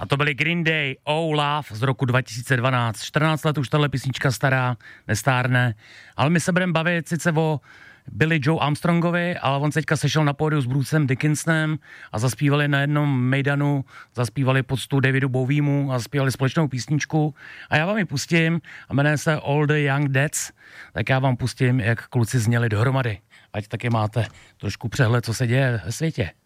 A to byly Green Day, Oh Love z roku 2012. 14 let už tahle písnička stará, nestárne. Ale my se budeme bavit sice o Billy Joe Armstrongovi, ale on teďka sešel na pódiu s Brucem Dickinsonem a zaspívali na jednom mejdanu, zaspívali poctu Davidu Bowiemu a zaspívali společnou písničku. A já vám ji pustím a jmenuje se All the Young Dads, tak já vám pustím, jak kluci zněli dohromady. Ať taky máte trošku přehled, co se děje ve světě.